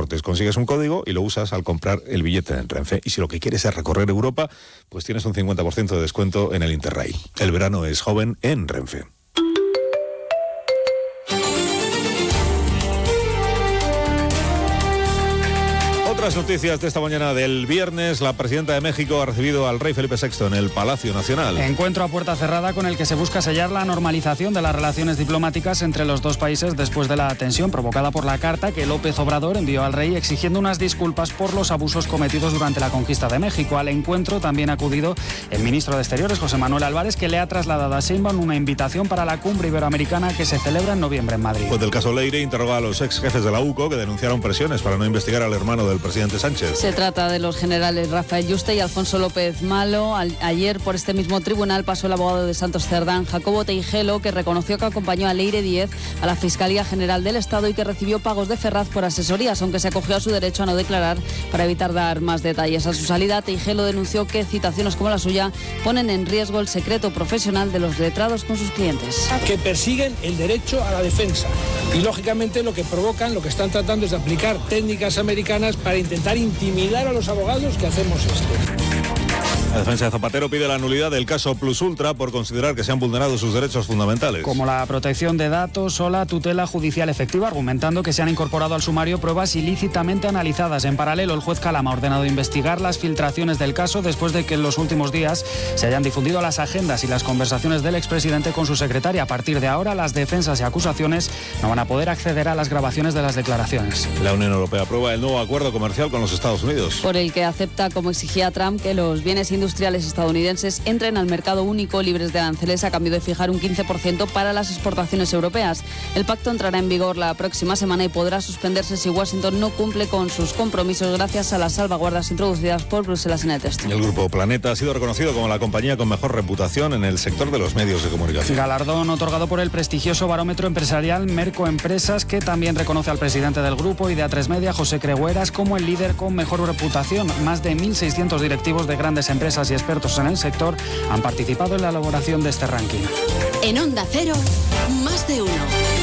pasaportes. Consigues un código y lo usas al comprar el billete en Renfe. Y si lo que quieres es recorrer Europa, pues tienes un 50% de descuento en el Interrail. El verano es joven en Renfe. Otras noticias de esta mañana del viernes. La presidenta de México ha recibido al rey Felipe VI en el Palacio Nacional. Encuentro a puerta cerrada con el que se busca sellar la normalización de las relaciones diplomáticas entre los dos países después de la tensión provocada por la carta que López Obrador envió al rey exigiendo unas disculpas por los abusos cometidos durante la conquista de México. Al encuentro también ha acudido el ministro de Exteriores, José Manuel Álvarez, que le ha trasladado a Sheinbaum una invitación para la cumbre iberoamericana que se celebra en noviembre en Madrid. Pues del caso Leire interroga a los ex jefes de la UCO que denunciaron presiones para no investigar al hermano del presidente Sánchez. Se trata de los generales Rafael Yuste y Alfonso López Malo. Ayer por este mismo tribunal pasó el abogado de Santos Cerdán, Jacobo Teijelo, que reconoció que acompañó a Leire Díez a la Fiscalía General del Estado y que recibió pagos de Ferraz por asesorías, aunque se acogió a su derecho a no declarar para evitar dar más detalles. A su salida, Teijelo denunció que citaciones como la suya ponen en riesgo el secreto profesional de los letrados con sus clientes. Que persiguen el derecho a la defensa y, lógicamente, lo que provocan, lo que están tratando es de aplicar técnicas americanas para intentar intimidar a los abogados que hacemos esto. La defensa de Zapatero pide la nulidad del caso Plus Ultra por considerar que se han vulnerado sus derechos fundamentales. Como la protección de datos o la tutela judicial efectiva, argumentando que se han incorporado al sumario pruebas ilícitamente analizadas. En paralelo, el juez Calama ha ordenado investigar las filtraciones del caso después de que en los últimos días se hayan difundido las agendas y las conversaciones del expresidente con su secretaria. A partir de ahora, las defensas y acusaciones no van a poder acceder a las grabaciones de las declaraciones. La Unión Europea aprueba el nuevo acuerdo comercial con los Estados Unidos. Por el que acepta, como exigía Trump, que los bienes industriales estadounidenses entren al mercado único libres de aranceles a cambio de fijar un 15% para las exportaciones europeas. El pacto entrará en vigor la próxima semana y podrá suspenderse si Washington no cumple con sus compromisos gracias a las salvaguardas introducidas por Bruselas en el texto. El Grupo Planeta ha sido reconocido como la compañía con mejor reputación en el sector de los medios de comunicación. Galardón otorgado por el prestigioso barómetro empresarial Merco Empresas, que también reconoce al presidente del grupo y de A3 Media, José Crehueras, como el líder con mejor reputación. Más de 1.600 directivos de grandes empresas y expertos en el sector han participado en la elaboración de este ranking. En Onda Cero, más de uno.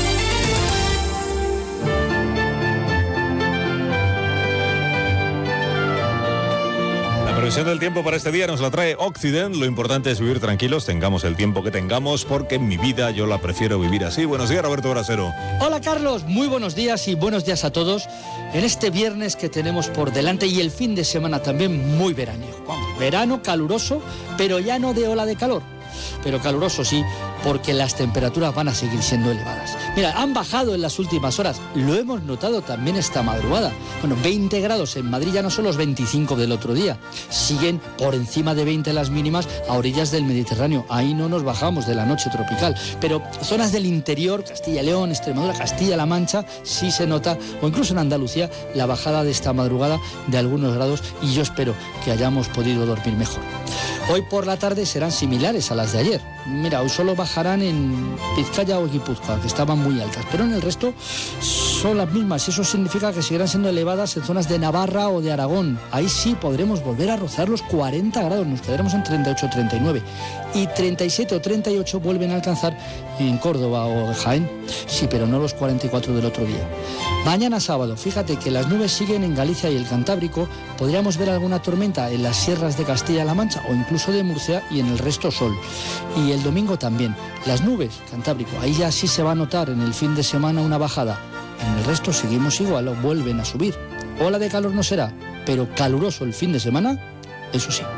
La previsión del tiempo para este día nos la trae Occident. Lo importante es vivir tranquilos, tengamos el tiempo que tengamos, porque en mi vida yo la prefiero vivir así. Buenos días, Roberto Brasero. Hola, Carlos, muy buenos días y buenos días a todos en este viernes que tenemos por delante y el fin de semana también muy veraniego. Verano caluroso, pero ya no de ola de calor, pero caluroso sí, porque las temperaturas van a seguir siendo elevadas. Mira, han bajado en las últimas horas, lo hemos notado también esta madrugada. Bueno, 20 grados en Madrid ya no son los 25 del otro día. Siguen por encima de 20 las mínimas a orillas del Mediterráneo. Ahí no nos bajamos de la noche tropical. Pero zonas del interior, Castilla y León, Extremadura, Castilla-La Mancha, sí se nota, o incluso en Andalucía, la bajada de esta madrugada de algunos grados, y yo espero que hayamos podido dormir mejor. Hoy por la tarde serán similares a las de ayer. Mira, hoy solo bajarán en Vizcaya o Guipúzcoa, que estaban muy altas, pero en el resto son las mismas. Eso significa que seguirán siendo elevadas en zonas de Navarra o de Aragón. Ahí sí podremos volver a rozar los 40 grados, nos quedaremos en 38 o 39. Y 37 o 38 vuelven a alcanzar en Córdoba o Jaén. Sí, pero no los 44 del otro día. Mañana sábado, fíjate que las nubes siguen en Galicia y el Cantábrico. Podríamos ver alguna tormenta en las sierras de Castilla-La Mancha o incluso de Murcia, y en el resto sol. Y el domingo también. Las nubes, Cantábrico, ahí ya sí se va a notar en el fin de semana una bajada. En el resto seguimos igual o vuelven a subir. Ola de calor no será, pero caluroso el fin de semana, eso sí.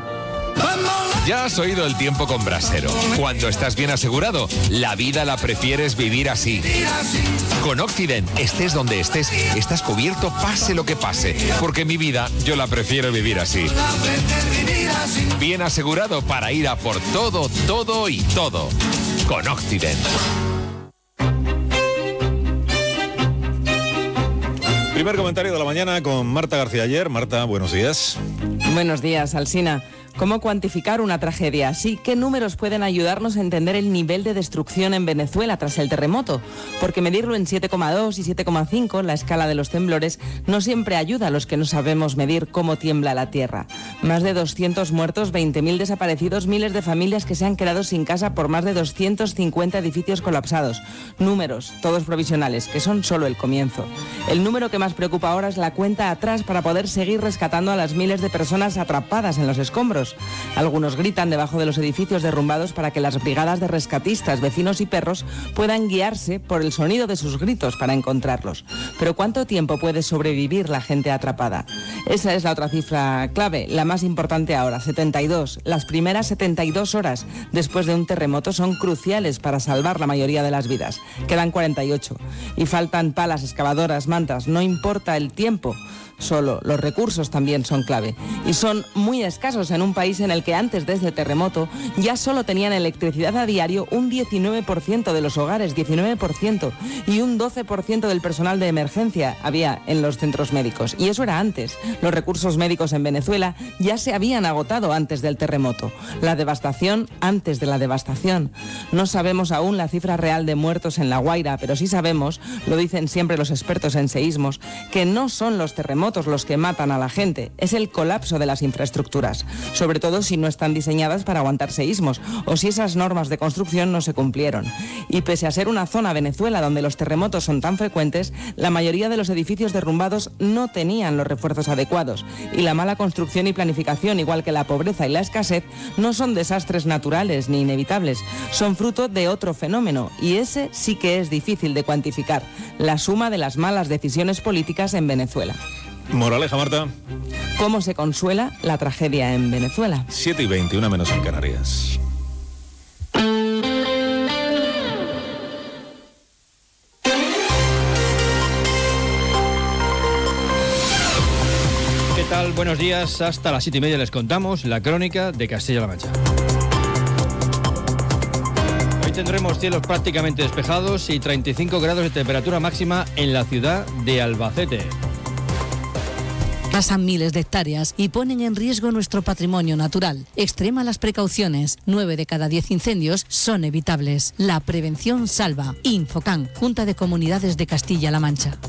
Ya has oído el tiempo con Brasero. Cuando estás bien asegurado, la vida la prefieres vivir así. Con Occident, estés donde estés, estás cubierto pase lo que pase. Porque mi vida, yo la prefiero vivir así. Bien asegurado para ir a por todo, todo y todo. Con Occident. Primer comentario de la mañana con Marta García Ayer. Marta, buenos días. Buenos días, Alsina. ¿Cómo cuantificar una tragedia así? ¿Qué números pueden ayudarnos a entender el nivel de destrucción en Venezuela tras el terremoto? Porque medirlo en 7,2 y 7,5, la escala de los temblores, no siempre ayuda a los que no sabemos medir cómo tiembla la tierra. Más de 200 muertos, 20.000 desaparecidos, miles de familias que se han quedado sin casa por más de 250 edificios colapsados. Números, todos provisionales, que son solo el comienzo. El número que más preocupa ahora es la cuenta atrás para poder seguir rescatando a las miles de personas atrapadas en los escombros. Algunos gritan debajo de los edificios derrumbados para que las brigadas de rescatistas, vecinos y perros puedan guiarse por el sonido de sus gritos para encontrarlos. Pero ¿cuánto tiempo puede sobrevivir la gente atrapada? Esa es la otra cifra clave, la más importante ahora, 72. Las primeras 72 horas después de un terremoto son cruciales para salvar la mayoría de las vidas. Quedan 48 y faltan palas, excavadoras, mantas, no importa el tiempo. Solo los recursos también son clave y son muy escasos en un país en el que antes de ese terremoto ya solo tenían electricidad a diario un 19% de los hogares, 19%, y un 12% del personal de emergencia había en los centros médicos. Y eso era antes. Los recursos médicos en Venezuela ya se habían agotado antes del terremoto. La devastación antes de la devastación. No sabemos aún la cifra real de muertos en La Guaira, pero sí sabemos, lo dicen siempre los expertos en seísmos, que no son los terremotos los que matan a la gente, es el colapso de las infraestructuras, sobre todo si no están diseñadas para aguantar seísmos o si esas normas de construcción no se cumplieron. Y pese a ser una zona, Venezuela, donde los terremotos son tan frecuentes, la mayoría de los edificios derrumbados no tenían los refuerzos adecuados y la mala construcción y planificación, igual que la pobreza y la escasez, no son desastres naturales ni inevitables, son fruto de otro fenómeno y ese sí que es difícil de cuantificar, la suma de las malas decisiones políticas en Venezuela. Moraleja, Marta. ¿Cómo se consuela la tragedia en Venezuela? 7:20, una menos en Canarias. ¿Qué tal? Buenos días. Hasta las 7:30 les contamos la crónica de Castilla-La Mancha. Hoy tendremos cielos prácticamente despejados y 35 grados de temperatura máxima en la ciudad de Albacete. Pasan miles de hectáreas y ponen en riesgo nuestro patrimonio natural. Extrema las precauciones. 9 de cada 10 incendios son evitables. La prevención salva. Infocan, Junta de Comunidades de Castilla-La Mancha.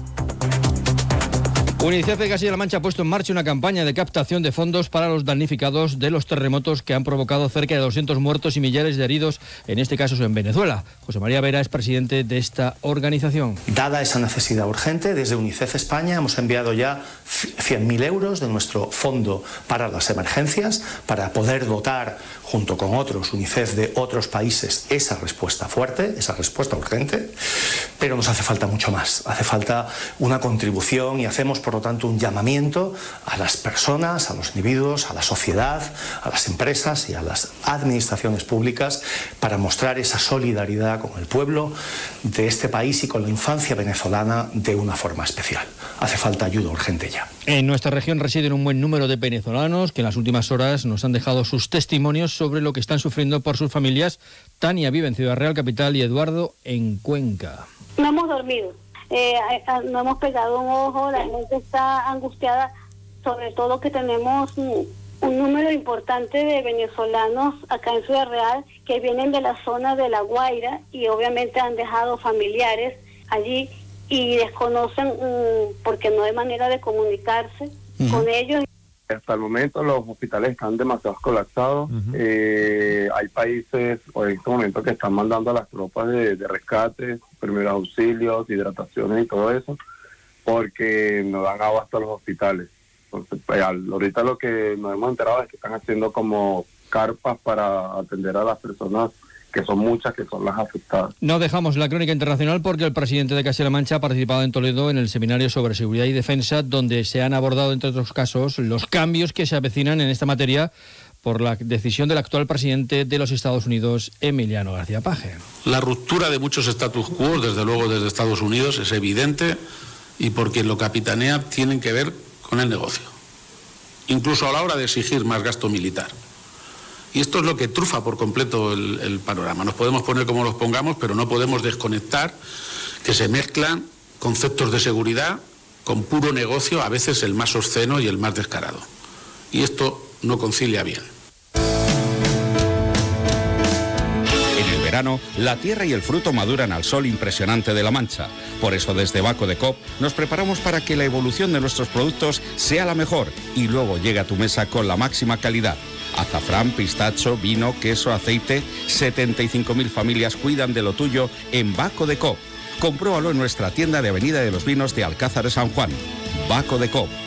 UNICEF de Castilla-La Mancha ha puesto en marcha una campaña de captación de fondos para los damnificados de los terremotos que han provocado cerca de 200 muertos y millares de heridos, en este caso en Venezuela. José María Vera es presidente de esta organización. Dada esa necesidad urgente, desde UNICEF España hemos enviado ya 100.000 euros de nuestro fondo para las emergencias, para poder dotar, junto con otros, UNICEF de otros países, esa respuesta fuerte, esa respuesta urgente, pero nos hace falta mucho más. Hace falta una contribución y hacemos, por lo tanto, un llamamiento a las personas, a los individuos, a la sociedad, a las empresas y a las administraciones públicas para mostrar esa solidaridad con el pueblo de este país y con la infancia venezolana de una forma especial. Hace falta ayuda urgente ya. En nuestra región residen un buen número de venezolanos que en las últimas horas nos han dejado sus testimonios sobre lo que están sufriendo por sus familias. Tania vive en Ciudad Real Capital y Eduardo en Cuenca. No hemos dormido, no hemos pegado un ojo, la gente está angustiada, sobre todo que tenemos un número importante de venezolanos acá en Ciudad Real que vienen de la zona de La Guaira y obviamente han dejado familiares allí y desconocen porque no hay manera de comunicarse con ellos. Hasta el momento los hospitales están demasiado colapsados. Hay países en este momento que están mandando a las tropas de rescate, primeros auxilios, hidrataciones y todo eso, porque no dan agua hasta los hospitales. Entonces, ahorita lo que nos hemos enterado es que están haciendo como carpas para atender a las personas, que son muchas, que son las afectadas. No dejamos la crónica internacional porque el presidente de Castilla-La Mancha ha participado en Toledo en el seminario sobre seguridad y defensa, donde se han abordado, entre otros casos, los cambios que se avecinan en esta materia por la decisión del actual presidente de los Estados Unidos, Emiliano García Paje. La ruptura de muchos status quo, desde luego desde Estados Unidos, es evidente, y porque lo capitanea tienen que ver con el negocio, incluso a la hora de exigir más gasto militar. Y esto es lo que trufa por completo el panorama. Nos podemos poner como los pongamos, pero no podemos desconectar que se mezclan conceptos de seguridad con puro negocio, a veces el más obsceno y el más descarado. Y esto no concilia bien. verano, la tierra y el fruto maduran al sol impresionante de la Mancha. Por eso desde Baco de Coop nos preparamos para que la evolución de nuestros productos sea la mejor y luego llegue a tu mesa con la máxima calidad. Azafrán, pistacho, vino, queso, aceite. 75.000 familias cuidan de lo tuyo en Baco de Coop. Compruébalo en nuestra tienda de Avenida de los Vinos de Alcázar de San Juan. Baco de Coop.